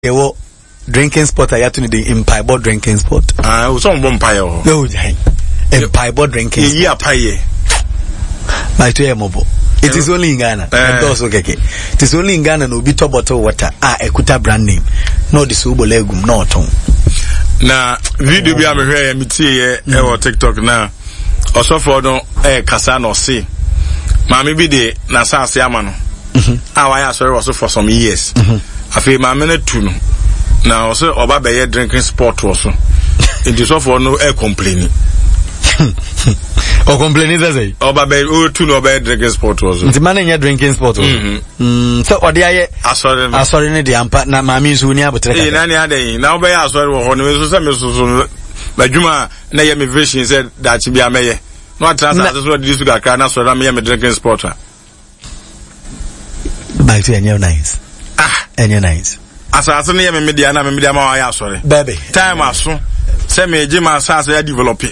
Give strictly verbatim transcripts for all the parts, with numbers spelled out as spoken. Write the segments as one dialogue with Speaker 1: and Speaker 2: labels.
Speaker 1: Ewo drinking spot ayatu ni the Empire board drinking spot.
Speaker 2: Ah, uh, so mbom paye ho.
Speaker 1: No, jai. Empire board drinking.
Speaker 2: Ye ya paye.
Speaker 1: My to mobo. It is only in Ghana. And also keke. It is only in Ghana no be top bottle water. Ah, Ekuta brand name. No the subo legum no ton.
Speaker 2: Na video bi amehwe mi tie ye e wo TikTok na. Osofo no eh kasa no se. Mami bi de na saase ama no. Mhm. Ah, why I sorry also for some years. Mhm. Afi mami na tu no. Na also oba be ye drinking sport also. It is of no e complaining.
Speaker 1: O complaining say.
Speaker 2: Oba be o tu no be drinking sport also.
Speaker 1: Nti man nya drinking sport also. Mhm. Mm, so odi aye
Speaker 2: asori no.
Speaker 1: Asori ne de ampa na mami nso ni abotre ka.
Speaker 2: Eh na ni adan. Na oba ye asori wo ho no so say me so so badwuma na ye me vision said that bia meye. No transfer so di su kakra na so na me ye me drinking sport.
Speaker 1: Back to any nice.
Speaker 2: Ah,
Speaker 1: any nice.
Speaker 2: Asase ne ye me media na me media ma wa ya asori.
Speaker 1: Baby.
Speaker 2: Time aso. Say me je ma asase ya develop.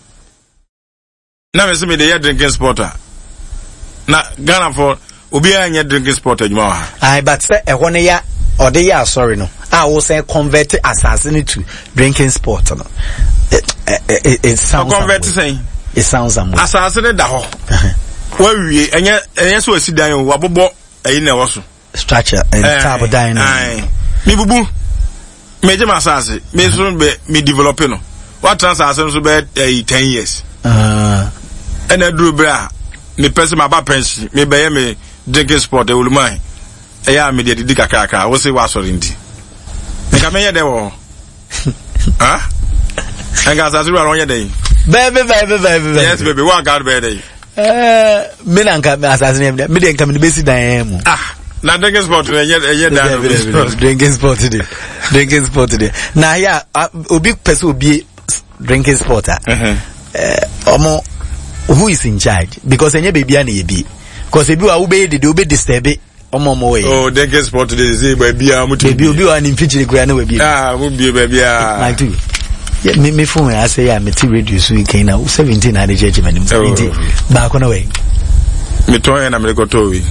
Speaker 2: Na me say me dey drinking sporter. Na Ghana for obi anya drinking sporter adwuma wa.
Speaker 1: Ai but say e ho ne ya ode ya sorry no. Ah wo say convert asase ne to drinking sport no. It it, it, it sounds
Speaker 2: convert say.
Speaker 1: It sounds am.
Speaker 2: Asase ne da ho. Wa wie enye enye so asidan o wabobo eyi na wo so.
Speaker 1: Structure and table dining.
Speaker 2: Ai. Mi bubu. Me je ma asase. Me so be me develop no. What transfer so be ten years. Ah. And I drew bra. Me person my bad pension. Me buy me drinking sport. They will mind. Yeah, me did the kaka. I will say what's already. Me come here there. Huh? And guys, as you are on your day.
Speaker 1: Baby, baby, baby, baby.
Speaker 2: Yes, baby. What God be day?
Speaker 1: Eh, me na nka me assassin me. Me dey nka me besi dan.
Speaker 2: Ah. Na drinking sport na ye ye dan.
Speaker 1: Drinking sport today. Drinking sport today. Na ya obi person obi drinking sport ah. Eh, omo who is in charge? Because any baby and ye be. Because if you are obey the obey disturb it, omo mo way.
Speaker 2: Oh, drinking sport today say baby am to
Speaker 1: baby obi one in feature go na we be.
Speaker 2: Ah, we be baby ah.
Speaker 1: My too. Yeah, me me phone I say ya me ti radio so we can now seventeen na the church man. seventeen. Back on away.
Speaker 2: Me ton na me go to we.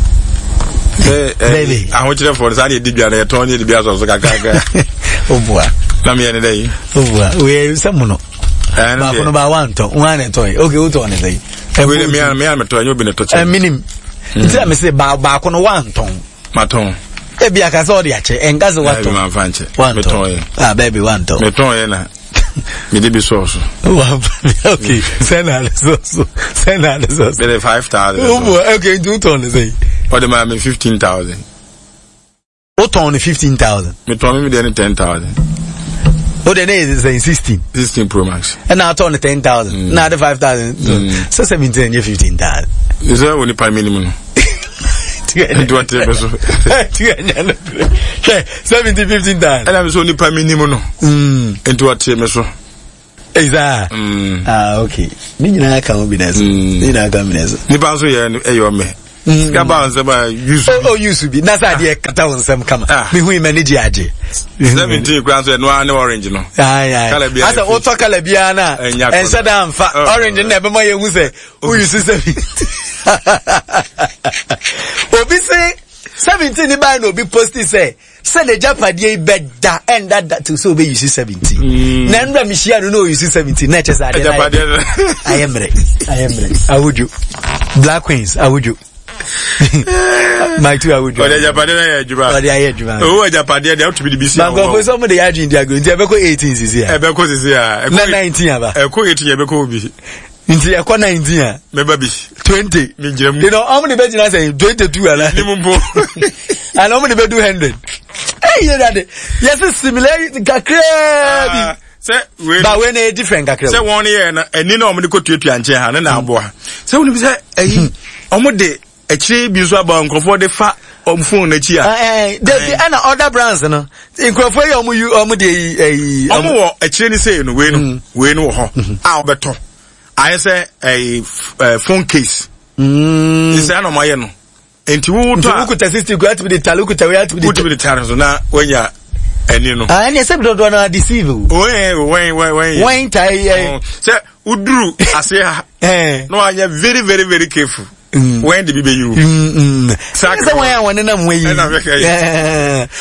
Speaker 2: Eh, baby. I want you for say dey bia na ton dey bia so so kaka.
Speaker 1: Oh boy.
Speaker 2: Na me any day.
Speaker 1: Oh boy. We some no. Ba kono ba one to one toy. Okay, what on say?
Speaker 2: E we me me me to anyo bi ne to che.
Speaker 1: Eh minim. Nti me say ba ba kono one ton.
Speaker 2: Ma ton.
Speaker 1: E bia ka so dey ache. Enga so what ton.
Speaker 2: Ma fanche.
Speaker 1: Me ton. Ah baby one ton.
Speaker 2: Me ton na. Me dey be so so.
Speaker 1: Okay. Send her so so. Send her so so.
Speaker 2: Be five thousand.
Speaker 1: Oh okay, do ton say.
Speaker 2: What am I me fifteen thousand.
Speaker 1: What ton fifteen thousand?
Speaker 2: Me ton me dey ten thousand.
Speaker 1: Oh, the name is saying sixteen.
Speaker 2: sixteen Pro Max.
Speaker 1: And now turn the ten thousand. Mm. Now the five thousand. Mm. So seventeen, you fifteen thousand.
Speaker 2: Is that only per minimum?
Speaker 1: seventeen, fifteen thousand.
Speaker 2: And I'm only per minimum. Mm. Into what time so?
Speaker 1: Is that? Mm. Ah, okay. Me na come be nice. Me na come be nice.
Speaker 2: Ni ba so ye e yo me. Skaba on seba use.
Speaker 1: Oh, use to be. Na sa de kata on sem kama. Me hu manage age.
Speaker 2: seventeen grand so no an orange no.
Speaker 1: Ai ai. Asa o to kala bia na. En sada amfa orange na be ma ye hu se. Who use seventeen. Obi say seventeen ni ba no be post say. Say the Japade better and that that to so be you see seventeen. Nandra Michia no you see seventeen. Net is I am ready. I am ready. I would you. Black Queens, I would you. My two I would you.
Speaker 2: Oh, the Japade na Juba.
Speaker 1: Oh, the aye Juba.
Speaker 2: Oh, Japade they have to be the B C.
Speaker 1: But go some of the agent they are going. They be eighteen is here.
Speaker 2: E be ko is here.
Speaker 1: Na nineteen aba.
Speaker 2: E ko eighteen e be ko bi.
Speaker 1: Nti e ko nineteen a.
Speaker 2: Me ba bi.
Speaker 1: twenty.
Speaker 2: Me jam.
Speaker 1: You know how many be na say twenty-two ala.
Speaker 2: Ni mumbo.
Speaker 1: And how many be do one hundred. Hey, you know that. Yes, similarity kakra.
Speaker 2: Say we
Speaker 1: but when a different kakra.
Speaker 2: Say one year na eni na omde ko tuatua nche ha na aboa. Say we say eh omde e kire bi so aba nkofo de fa om phone na chi a.
Speaker 1: Eh eh and other brands no. Nkofo ye omu you omu de eh
Speaker 2: omu wo e kire ni say no we no we no ho a obeto. I say a phone case. Mm. This na mo ye no. Enti wo to
Speaker 1: a kuta system go to be the talu kuta we to be
Speaker 2: the to be the talu so na wenya eni no
Speaker 1: ah eni se be do na deceive
Speaker 2: o eh when when when
Speaker 1: when tai eh
Speaker 2: say uduru ase ha eh no anya very very very careful when the be you
Speaker 1: mm say when I want na mo yi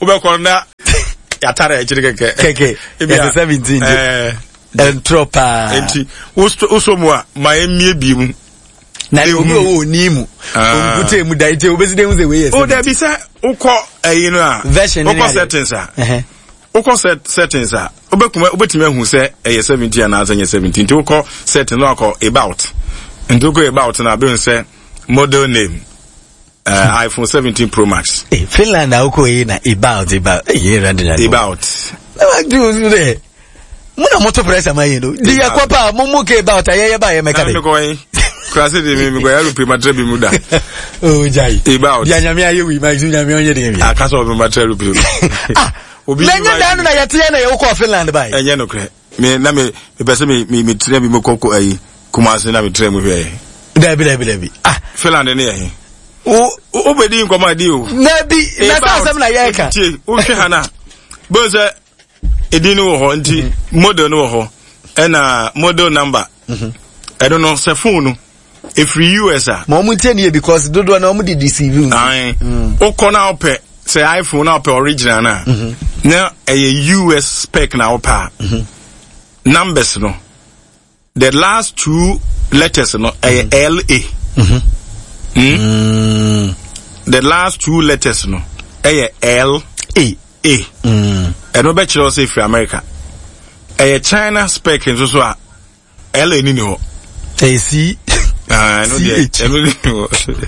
Speaker 2: ube kona yatara echiri keke
Speaker 1: keke it's seventeen eh entropa
Speaker 2: enti uso mu a ma emie bi mu
Speaker 1: na obi o ni mu ogute mu da ite obesi dem ze we yes
Speaker 2: o da bi say ukọ eyi no a ukọ settings a eh ukọ set settings a obekuma obetime hu say eh seventeen na azanye seventeen ti ukọ setting no akọ about and ukọ about na be say model name uh, iPhone seventeen Pro Max
Speaker 1: eh Finland na ukọ yi na about about eh random
Speaker 2: about
Speaker 1: na do there muna moto pressure man you know di yakopa mumu ke about ayeye ba ye meka be Krasi de mi go yaru pe matre bi muda. Oh jai.
Speaker 2: About.
Speaker 1: Ya nyame aye wi ma zu nyame onye de mi.
Speaker 2: Aka so be matre ru pe.
Speaker 1: Ah. Obi. Lenya da no na yete na ye ko Finland bai.
Speaker 2: Enye no kre. Me na me me pese me me tre bi me kokko ayi. Kuma se na me tre mu hwe.
Speaker 1: Da bi da bi da bi. Ah.
Speaker 2: Finland ne ye. O o be di nkoma di o.
Speaker 1: Na bi na sa asem na ye ka.
Speaker 2: Tie, o hwe hana. Bo se edi no ho nti model no ho. E na model number. Mhm. I don't know se phone. If we U S A
Speaker 1: mo mu tell because dodo na mo dey deceive you
Speaker 2: ai o ko na ope say iPhone na ope original na na a U S spec na opa numbers no the last two letters no a L A the last two letters no a L A A and no bet you say for America a China spec so so a L A ni no
Speaker 1: A C
Speaker 2: Ah, no dey. I don't know.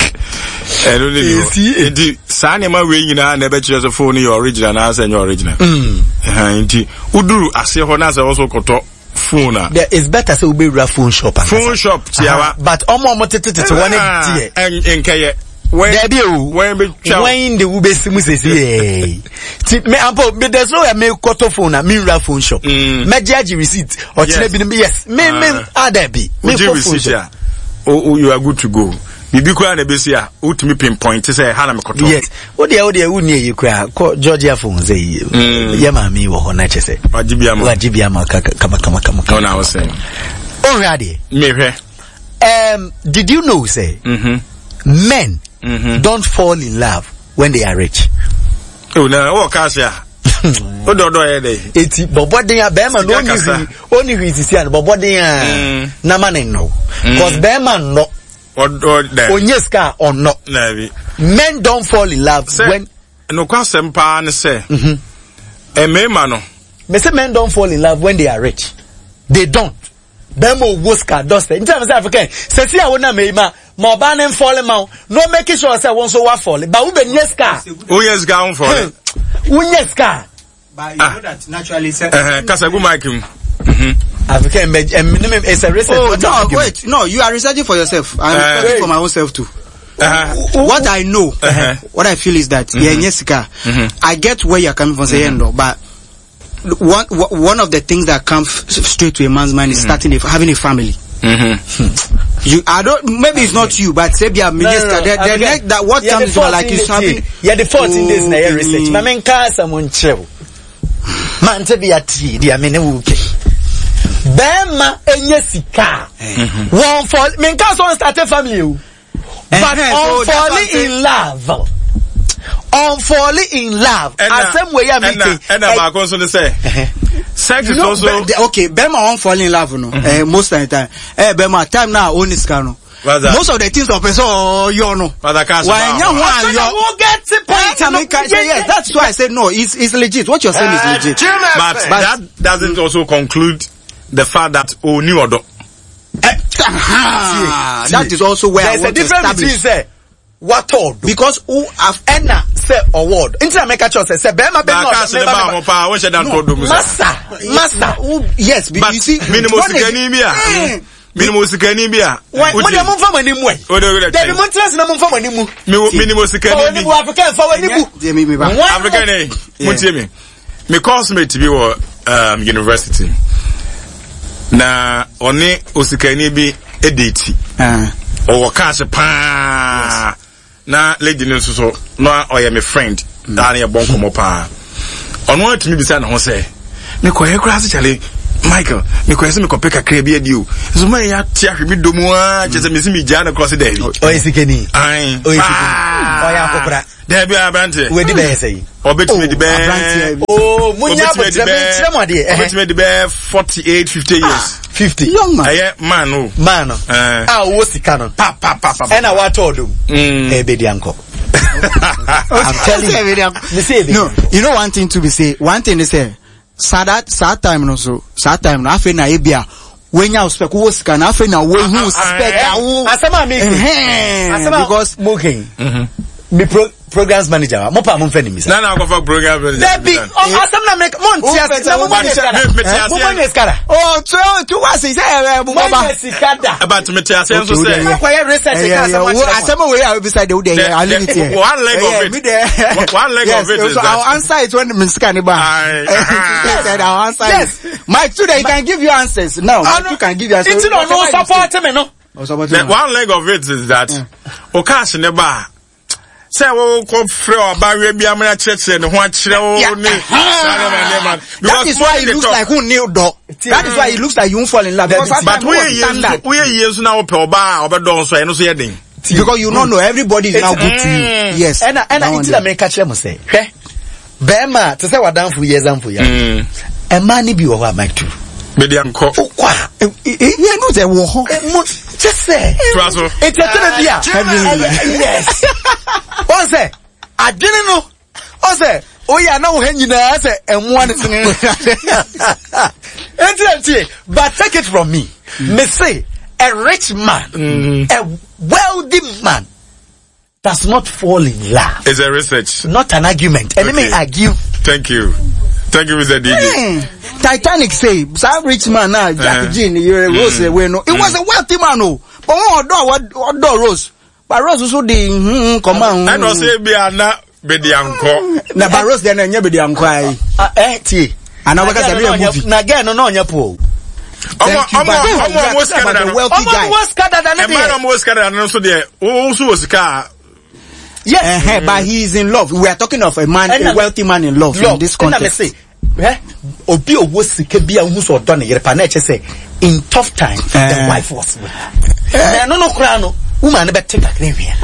Speaker 2: I don't know. Enti sane ma we nyina na be kire phone your original na say your original. Mm. Ah, enti uduru ase ho na say also koto phone.
Speaker 1: There is better say we be phone shop.
Speaker 2: Phone shop tiawa.
Speaker 1: But omo omo tetete one tie.
Speaker 2: En enkeye. When
Speaker 1: there be o.
Speaker 2: When be
Speaker 1: when the ube simu say say. Ti me ampo me there's no me koto phone na me ra phone shop. Me judge receipt or chile bi yes. Me me ah there be. Me phone shop. Oh,
Speaker 2: you are good to go. Bibi kwa na besi a utimi pinpoint say ha na me koto.
Speaker 1: Yes. O de o de wu nie yekwa ko Georgia phone say ye ma mi wo ho na chese.
Speaker 2: Wajibia ma.
Speaker 1: Wajibia ma kama kama kama.
Speaker 2: No na was saying.
Speaker 1: Oh ready.
Speaker 2: Me hwe.
Speaker 1: Um did you know say
Speaker 2: mhm
Speaker 1: men mm-hmm. don't fall in love when they are rich?
Speaker 2: Oh na o ka sia. O do do ye dey.
Speaker 1: Eti boboden ya be ma no ni oni wi sisi an boboden ya na ma no. Cause be ma no.
Speaker 2: Or or there.
Speaker 1: Onyeska or no. Men don't fall in love say, when
Speaker 2: no kwasem pa ne say. Mhm. E me ma no.
Speaker 1: Me say men don't fall in love when they are rich. They don't. Bemo woska dust. In terms of African, say see I wanna me ma mo ba nem fall ma no make sure say won so wa fall. Ba wo be nyeska.
Speaker 2: O yeska on fall.
Speaker 1: Unyeska.
Speaker 3: But you ah. know that naturally say
Speaker 2: eh kasa go mic him.
Speaker 1: Mhm. African minimum is a research.
Speaker 3: Oh, no, argument. Wait, no, you are researching for yourself. I'm uh, researching for my own self too. Uh-huh. What I know, uh-huh. what I feel is that mm-hmm. yeah, Jessica, mm-hmm. I get where you're coming from, saying mm-hmm. but one one of the things that comes straight to a man's mind is mm-hmm. starting a, having a family. Mm-hmm. You, I don't. Maybe it's not you, but say be a minister. No, no, no. The, the okay. next, that what yeah, comes to like is having.
Speaker 1: Yeah, the fourteen days in the research. My main car, someone chill. Man, to be a tea. The I mean, okay. Bema enye sika. One fall. Me nka so start a family. But on falling in love. On falling in love. As same way I mean.
Speaker 2: And I'm going to say. Sex is also
Speaker 3: okay. Bema on falling in love no. Eh most of the time. Eh Bema time now own is no. Most of the things of person oh you know. Why you want you get the point I make yes that's why I said no it's it's legit. What you're saying is legit.
Speaker 2: But that doesn't also conclude the fact that oh new order.
Speaker 1: Uh,
Speaker 3: that is also where
Speaker 1: there's
Speaker 3: I want
Speaker 1: a difference between say what all
Speaker 3: because who have
Speaker 1: enna say award into America church say bema be no master master
Speaker 3: yes but you see
Speaker 2: minimum sikani bia minimum sikani bia
Speaker 1: what dem mfa mani mu e dem mo trans na mo mfa mani mu
Speaker 2: minimum sikani
Speaker 1: bi African fa wani bu
Speaker 2: African eh mo tie me me classmate bi wo um university na oni osikani bi edeti ah o cash pa na lady no so no oye me friend na na ye bonko mo pa ono atimi bisa na ho say me ko he kura se chale Michael, me kwese me kopeka kra bia di o. So man ya tia hwe do mu a je se me si me gya na cross there bi.
Speaker 1: O isikeni.
Speaker 2: Ai.
Speaker 1: O isikeni. O ya kokora.
Speaker 2: There be abrante.
Speaker 1: We di be say.
Speaker 2: Obetime di be.
Speaker 1: Oh, munya botre me kire mo de.
Speaker 2: Obetime di be forty-eight fifty years.
Speaker 1: fifty.
Speaker 3: Young man.
Speaker 2: Aye man o.
Speaker 1: Man. Ah, wo sika no.
Speaker 2: Pa pa pa pa.
Speaker 1: E na wa todum. E be di anko. I'm telling you.
Speaker 3: No, you know one thing to be say. One thing they say. Sad sad time no so. Sad time no. Afe na ebia. When you spec wo sika na afe na we who spec awu.
Speaker 1: Asama me. Asama because smoking. Mhm. Me pro programs manager mo pa mo mfani misa
Speaker 2: na na go for program manager
Speaker 1: that big asam na make mon tia na mo mani skada mo mani skada oh so to was say mo mani skada
Speaker 2: about me tia say so say
Speaker 1: mo kwa research ka asam
Speaker 3: asam we are beside the day I leave it here
Speaker 2: one leg of it one leg of it
Speaker 3: so our answer is when me skani ba said our answer yes Mike today can give you answers now you can give you answers
Speaker 1: it's no support me no
Speaker 2: one leg of it is that o cash ne ba say wo ko free obawe bia me na cheche ne ho akire wo ni
Speaker 3: that is why it looks like who knew do that is why it looks like you won't fall in love
Speaker 2: but we use we use now pe oba obedo so e no so ye den
Speaker 3: because you don't know everybody is now good to you yes
Speaker 1: and and it's the America chere mo say hwe bema to say wadanfo ye example ya e ma ni bi wo ha Mike too
Speaker 2: me dey anko
Speaker 1: kwa
Speaker 3: e no dey wo ho
Speaker 1: just say
Speaker 2: traso
Speaker 1: it's a therapy yes o say adwene no o say o ya na wo ha nyina say enwa ne tin enti but take it from me me say a rich man mm. a wealthy man does not fall in love.
Speaker 2: It's a research,
Speaker 1: not an argument. And okay. Let me argue.
Speaker 2: Thank you. Thank you, Mister D J.
Speaker 3: Mm. Titanic say, some rich man now, Jackie Jean, you're Rose, mm. no. It mm. was a wealthy man, no. But what do what do Rose? But Rose also the come on.
Speaker 2: I don't say be na be the uncle.
Speaker 3: Na but Rose then nya be the uncle.
Speaker 1: Eh, tie.
Speaker 3: And now because every movie.
Speaker 1: Na get no no nya po.
Speaker 2: Omo omo omo was Canada.
Speaker 1: Omo was Canada na dey.
Speaker 2: Omo was Canada no so there. O so was car.
Speaker 3: Yes, uh-huh, mm. but he is in love. We are talking of a man, and a wealthy man in love, love in this context. Say,
Speaker 1: eh? Obi owo sike bia hu so do na yere pa na che say in tough times uh, the wife was with. Na no no kra no, woman be take akre hia.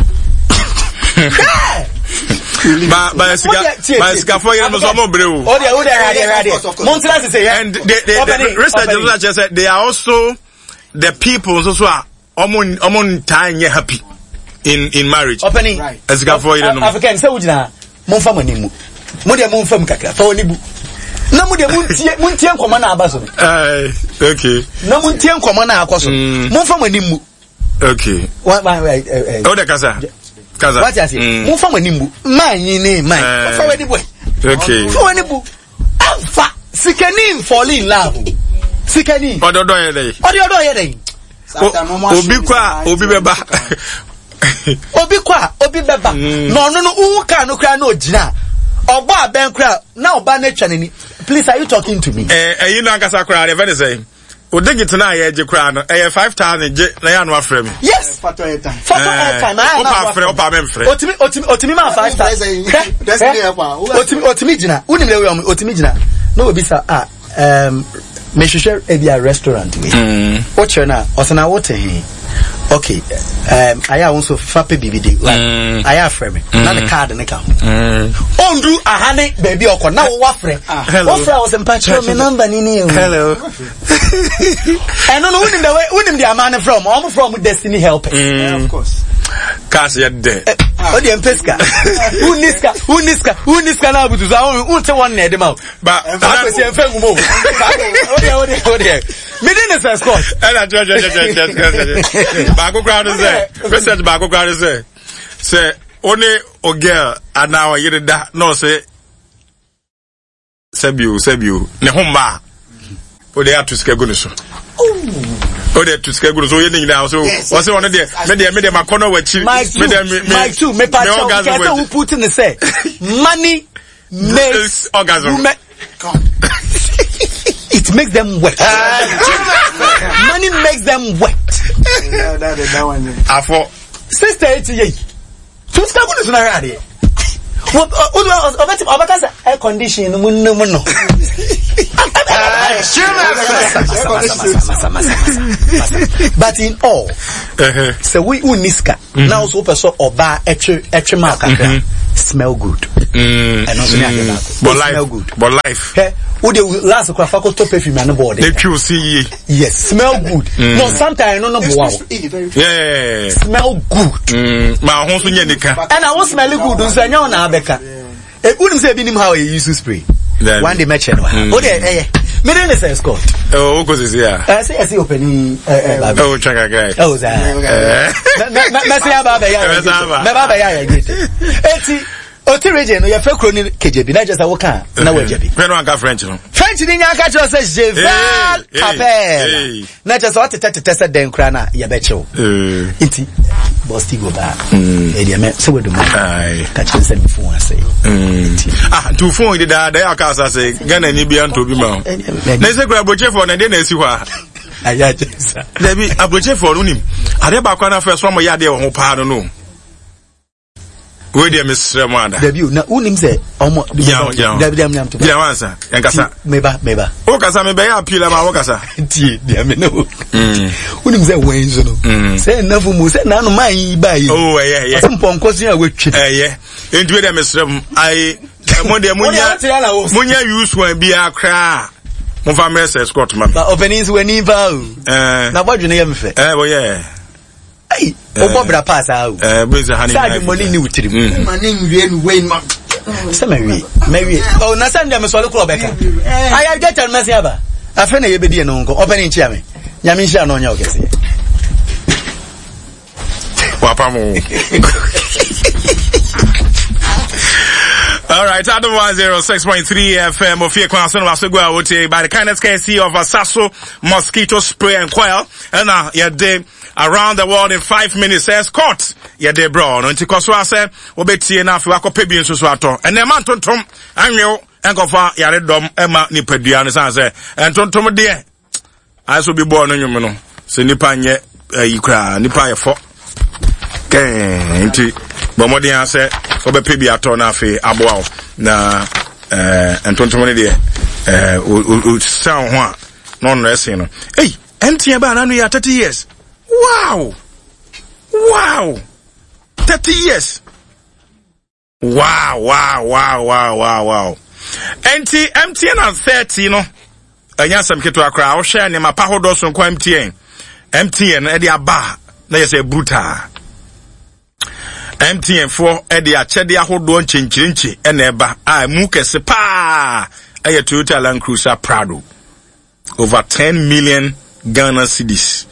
Speaker 2: Ba ba sika ba sika for you no so mo brew.
Speaker 1: O dey o dey radio radio. Montreal say
Speaker 2: and the the researchers said they are also the people so so are omon omon time happy. In in marriage.
Speaker 1: Opening.
Speaker 2: Right. As go for you no.
Speaker 1: African say ujina mo fa manimu. Mo de mo fa mu kakra. Fa oni bu. Na mo de mo ntie mo ntie nkoma na aba so.
Speaker 2: Eh okay.
Speaker 1: Na mo ntie nkoma na akoso. Mo fa manimu.
Speaker 2: Okay.
Speaker 1: What eh
Speaker 2: O de kasa. Kasa.
Speaker 1: What you say? Mo fa manimu. Man yin ni man. Fa wani boy.
Speaker 2: Okay.
Speaker 1: Fa wani bu. Amfa sikani fall in love. Sikani.
Speaker 2: Ododo ye dey.
Speaker 1: Ododo ye dey.
Speaker 2: Obi kwa obi beba.
Speaker 1: Obi kwa obi beba no no no u ka no kra na ogina obo aben kra na oba na twa nani please are you talking to me
Speaker 2: eh eh you know ankasa kra dey very say o digit na ye je kra no eh five thousand je na ya no afre me
Speaker 1: yes
Speaker 3: fato air time
Speaker 1: fato air time I
Speaker 2: na afre o pa me mfre
Speaker 1: otimi otimi otimi ma five thousand destiny e kwa otimi otimi gina unim le we otimi gina no obi sa ah um me hwehwe e bia restaurant we o che na o se na wo te he okay um I also fape B B D like mm. I have frame mm. na the card na ka mm. ondu ahane baby okọ na wo wafre wo fra was empatch me number ni ni
Speaker 2: hello
Speaker 1: and no no unim the way unim the amane from I'm from Destiny Helpers
Speaker 2: mm. yeah, of course cause you there
Speaker 1: o di empeska uniska uniska uniska na butu za unte one na dem out
Speaker 2: ba
Speaker 1: ba kwesi enfengu mo o di o di o di me dey na scott
Speaker 2: and just just just ba go crowd say research ba go crowd say say only o girl and now you da no say sebiu sebiu ne homba o dey atu sika go no so o dey atu sika go so you dey now so o say one dey me dey me dey makono wachi
Speaker 1: me dey me my two me pa so who put in the say money makes
Speaker 2: orgasm
Speaker 1: it makes them wet. Money makes them wet.
Speaker 3: that, that, that one.
Speaker 2: Afo.
Speaker 1: Sister eighty-eight. So start with this already. What? What? What? What? Air conditioning. No, no, no. But in all, so we uniska now so person oba etwe etwe ma kakra smell good. And also smell good.
Speaker 2: But life.
Speaker 1: Who the last kwa fako to perfume and board.
Speaker 2: The Q C.
Speaker 1: Yes, smell good. No, sometimes no no wow.
Speaker 2: Yeah.
Speaker 1: Smell good.
Speaker 2: Ma ho so nya nika.
Speaker 1: And I was smelling good nso nya na abeka. E wouldn't say binim how you use to spray. One day match no. Oh there eh. Me dey say Scott.
Speaker 2: Oh, ko say ya.
Speaker 1: I say I see opening eh eh.
Speaker 2: Oh, chaka guy.
Speaker 1: Oh, za. Na na say aba ya. Na ba ba ya get. Eti Oti region no ye fe kro ni K J B na just wo kan na wa jabi.
Speaker 2: Fe no anka French no.
Speaker 1: French ni nya ka cho say Jeval Capel. Na just what tete tete den kra na ye be chew. Eh. Iti Bosti go ba. E dia me se we do ma. Ai. Ka chen se before I say.
Speaker 2: Ah, tu phone de da da aka say Ghana ni bia nto bi ma. Na se kra boche for na de na esi hɔ a.
Speaker 1: Aya jesa.
Speaker 2: Na bi aboche for no nim. Ade ba kwa na first one mo ya de ho pa no no. We dey Mister Mwanda.
Speaker 1: Debut na unim say omo Debut dem nyam to.
Speaker 2: Ya wansa, yankasa.
Speaker 1: Meba meba.
Speaker 2: O kasa me be ya appeal ma wo kasa.
Speaker 1: Tie dia me no. Mm. Unim say wen so no. Say na fu mu say na no man yi ba yi.
Speaker 2: Oh yeah yeah.
Speaker 1: Some ponko so ya wetwe.
Speaker 2: Eh yeah. Entu we dey Mister I mo dey munya munya use one bia kra. Mo fa me say Scott man.
Speaker 1: Ba openings we ni ba o. Eh. Na bodwene ye me fe.
Speaker 2: Eh bo yeah.
Speaker 1: Hey, o bobra pass out.
Speaker 2: Eh, beza hani.
Speaker 1: Say the money ni wutiri.
Speaker 3: Money we we ma.
Speaker 1: Say Mary, Mary. Oh, na say dem so club beka. I get tell me say aba. Afa na ye be die no nko. Opening chia me. Nyame hia no nya o kese.
Speaker 2: Wapa mo. All right, Adam one oh six point three F M Ofie Kwanso no Wasegua wote by the kindness courtesy of Asaso mosquito spray and coil. And now yeah day around the world in five minutes says Scott yeah day bro no nti koso ase obetie na afi wakope bi nso so ato. And e man tontom anwo enkofa yare dom ema nipadua no san say entontom de aso bi bo no nwum no se nipa nye yikra nipa ye fo ke nti bomodin ase obepe bi ato na afi aboa na eh entontom ne de eh o san ho a no no ese no hey entia ba na no ya thirty years. Wow! Wow! thirty years. Wow, wow, wow, wow, wow, wow. M T N and thirty, no. Anya some kito akra, o share ni mapa hodo so kwa M T N. M T N e di aba, na ye say brutal. M T N for e di achede ahodo nchinchirinchi e na eba. Ah, mu kese pa. E ye Toyota Land Cruiser Prado. Over ten million Ghana cedis.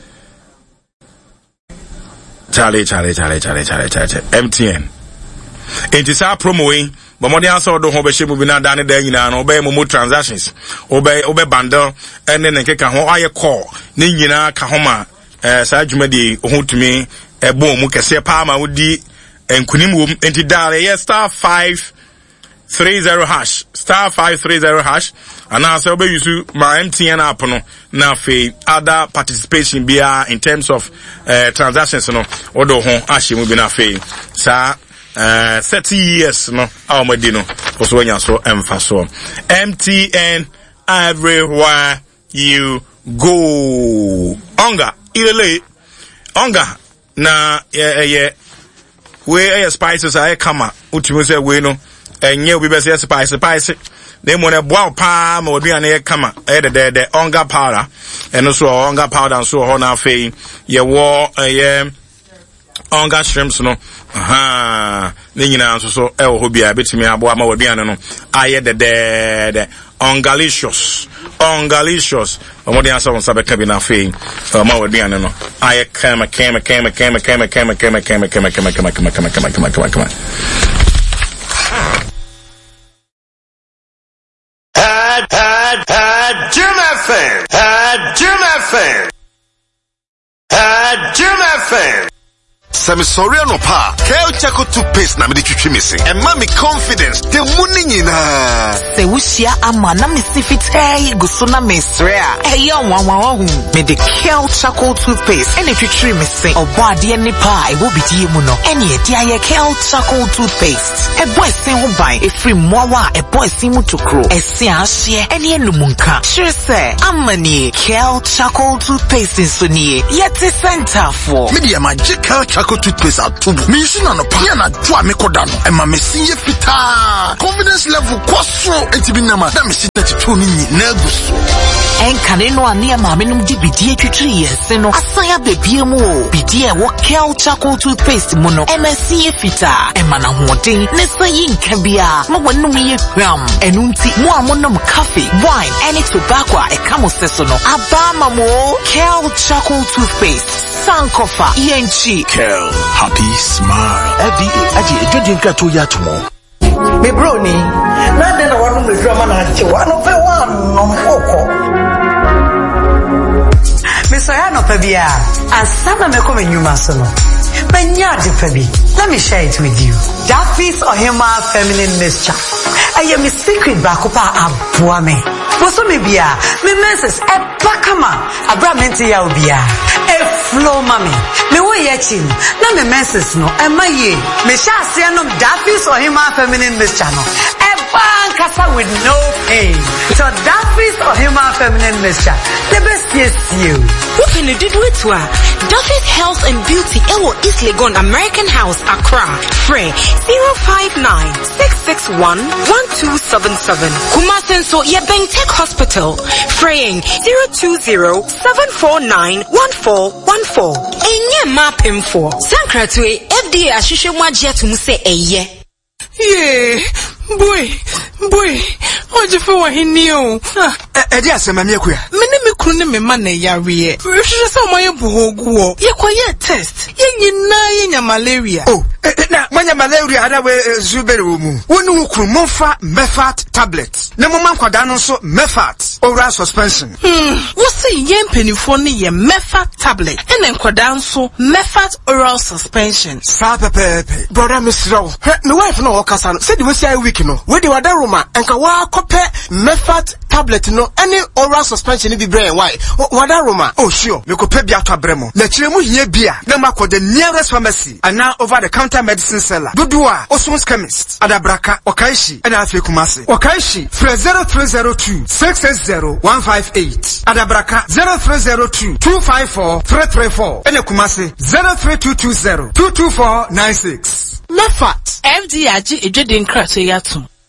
Speaker 2: Charlie, Charlie, Charlie, Charlie, Charlie, Charlie, M T N. It is our promo way, but more than also don't have a ship will be not done there, you know, obey more transactions, obey, obey bundle, and then take a whole call, Nina Kahoma, uh, Sajumadi, who to me, a boom, Mukase Palma would be, and Kunimu, and to dial a star five three zero hash, star five three zero hash, and now so you see my M T N app no now for other participation be in terms of uh, transactions no odo ho ahye mu bi na fe sa uh, thirty years no awmadi no so wanya so emfa so M T N everywhere you go onga ilele onga na ye ye we eh spices aye kama utimi say we no enye obi be say spice spice they money bow pa ma obi an kama e de de onga powder and so onga powder so ho na fe ye wo ye onga shrimps no aha ne nyina so so e wo bia betimi abo ma obi an no aye de de de ongalicious ongalicious omodi an so won sabe kabi na fe ma obi an no aye kama kama kama kama kama kama kama kama kama kama kama kama kama kama kama kama
Speaker 4: Had, had, had Jim F M. Had Jim F M. Had Jim F M.
Speaker 5: Semi sorry no pa. Kel Chaco toothpaste na me de twitwi me se. E ma me confidence. The money nyina.
Speaker 6: Se wushia ama na me sifitei gusuna mesrea. E yo wan wan hu. Me de Kel Chaco toothpaste. E ne twitwi me se. Obo ade ni pa e wo bidie mu no. E ne edi aye Kel Chaco toothpaste. E boy sin ho ban. E free mowa e boy sin mu tokro. E si ahye. E ne enumunka. Sure say amani Kel Chaco toothpaste so nie. Yeti center for.
Speaker 5: Me de ma Kel Chaco toothpaste atubu. Me isi na no pa. Ya na dwa me koda no. E ma me sinye fita. Confidence level kwaso. Enti bi na ma. Da me si thirty-two ni na guso.
Speaker 6: En kaneno ani ma me num di bidie twitwi yese no. Asan ya bebie mu o. Bidie wo Kel Chaco toothpaste mu no. E ma sinye fita. E ma na hoden. Ne sayi nka bia. Ma wonum ye hwam. Enu nti mo amonom coffee, wine, any tobacco e kamo seso no. Abama mo Kel Chaco toothpaste. Sankofa yenchi.
Speaker 5: Kel, happy smile.
Speaker 7: F D A aji ejodi nka to ya tomo.
Speaker 8: Me broni, na de na wanu me drama na ache wanu pe wanu no mfoko. Me soya no pe bia, asana me ko me nyuma so no. Benya de pe bi. Let me share it with you. Daffy's Ohima feminine mixture. I am a secret back up aboa me. Boso me bia, me menses e bakama. Abra menti ya obia. E flow mami. Me wo ye chim. Na me menses no e maye. Me sha ase no Daffy's Ohima feminine mixture no. E bankasa with no pain. So Daffy's Ohima feminine mixture. The best yes you.
Speaker 9: What can you do it to her? Daffy's Health and Beauty Ewo East Legon American House Accra. Frey zero five nine six six one one two seven seven. Kumasen so ye Bentech Hospital. Freying zero two zero seven four nine one four one four. Enye map info. Sankratwe F D A ashishe mwaji to muse eye.
Speaker 6: Yeah, boy, boy, what you for he knew?
Speaker 3: Eh, dear, some me kuya.
Speaker 6: Mene me kunu me man na yare. She say my bogo. Ye quiet test. Ye nyina ye nya malaria.
Speaker 3: Oh, na manya malaria ada we zubere mu. Wonu kru monfa Mefat tablets. Na mama kwada no so Mefat oral suspension.
Speaker 6: Hmm, wo say ye mpanifo ne ye Mefat tablet. Ene kwada nso Mefat oral suspension.
Speaker 3: Sa pepe. Brother Misraw. Me wife no okasa no. Say the we say week no. We the wada roma enka wa kope Mefat tablet no any oral suspension bi brain why wada roma. Oh sure me kope bi ato abremo na kire mu hia bia na makọ the nearest pharmacy and now over the counter medicine seller dodua Osmon's chemist adabraka okaishi and afi kumase okaishi for zero three zero two six eight zero one five eight adabraka zero three zero two two five four three three four and kumase zero three two two zero two two four nine six.
Speaker 6: Mefat F D A ejede nkra to yato.